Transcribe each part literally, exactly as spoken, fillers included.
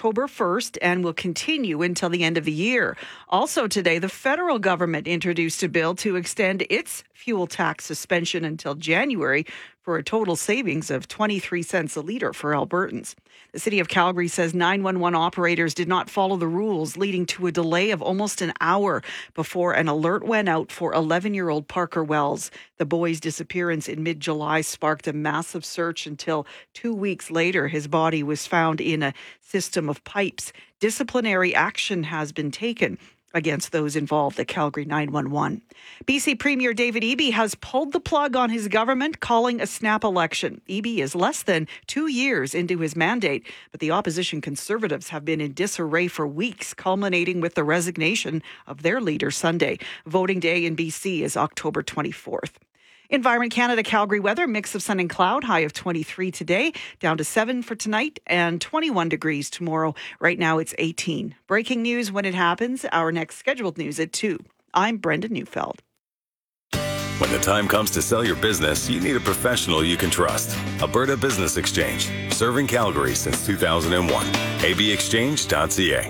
October first and will continue until the end of the year. Also today, the federal government introduced a bill to extend its fuel tax suspension until January for a total savings of twenty-three cents a litre for Albertans. The City of Calgary says nine one one operators did not follow the rules, leading to a delay of almost an hour before an alert went out for eleven-year-old Parker Wells. The boy's disappearance in mid-July sparked a massive search until two weeks later his body was found in a system of pipes. Disciplinary action has been taken against those involved at Calgary nine one one. B C Premier David Eby has pulled the plug on his government, calling a snap election. Eby is less than two years into his mandate, but the opposition Conservatives have been in disarray for weeks, culminating with the resignation of their leader Sunday. Voting day in B C is October twenty-fourth. Environment Canada Calgary weather, mix of sun and cloud, high of twenty-three today, down to seven for tonight and twenty-one degrees tomorrow. Right now it's eighteen. Breaking news when it happens. Our next scheduled news at two. I'm Brenda Neufeld. When the time comes to sell your business, you need a professional you can trust. Alberta Business Exchange, serving Calgary since two thousand one. a b exchange dot c a.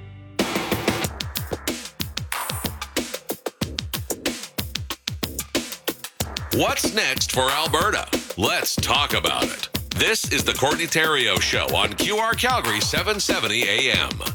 What's next for Alberta? Let's talk about it. This is the Courtney Theriault Show on Q R Calgary seven seventy A M.